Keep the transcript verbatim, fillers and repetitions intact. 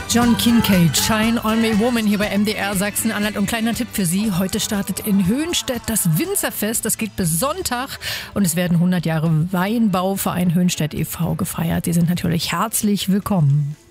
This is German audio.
John Kincade, Shine on Me Woman hier bei M D R Sachsen-Anhalt. Und kleiner Tipp für Sie, heute startet in Höhnstedt das Winzerfest. Das geht bis Sonntag und es werden hundert Jahre Weinbauverein Höhnstedt e V gefeiert. Sie sind natürlich herzlich willkommen.